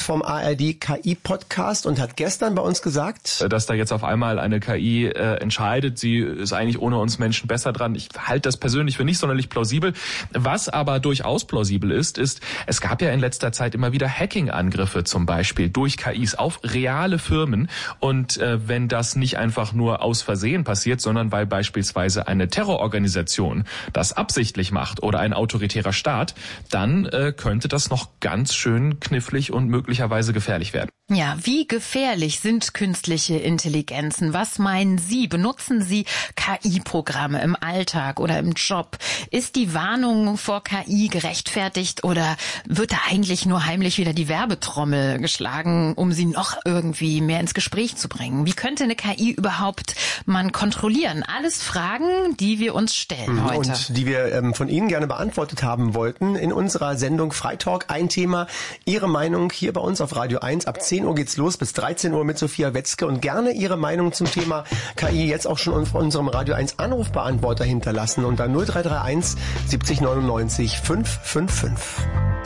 vom ARD KI-Podcast und hat gestern bei uns gesagt, dass da jetzt auf einmal eine KI entscheidet, sie ist eigentlich ohne uns Menschen besser dran. Ich halte das persönlich für nicht sonderlich plausibel. Was aber durchaus plausibel ist, es gab ja in letzter Zeit immer wieder Hacking-Angriffe zum Beispiel durch KIs auf reale Firmen. Und wenn das nicht einfach nur aus Versehen passiert, sondern weil beispielsweise eine Terrororganisation das absichtlich macht oder ein autoritärer Staat, dann könnte das noch ganz schön knifflig und möglicherweise gefährlich werden. Ja, wie gefährlich sind künstliche Intelligenzen? Was meinen Sie? Benutzen Sie KI-Programme im Alltag oder im Job? Ist die Warnung vor KI gerechtfertigt oder wird da eigentlich nur heimlich wieder die Werbetrommel geschlagen, um Sie noch irgendwie mehr ins Gespräch zu bringen? Wie könnte eine KI überhaupt man kontrollieren? Alles Fragen, die wir uns stellen heute. Und die wir von Ihnen gerne beantwortet haben wollten in unserer Sendung Freitalk. Ein Thema, Ihre Meinung hier bei uns auf Radio 1. Ab 10 Uhr geht's los bis 13 Uhr mit Sophia Wetzke und gerne Ihre Meinung zum Thema KI jetzt auch schon auf unserem Radio 1 Anrufbeantworter hinterlassen unter 0331 70 99 555.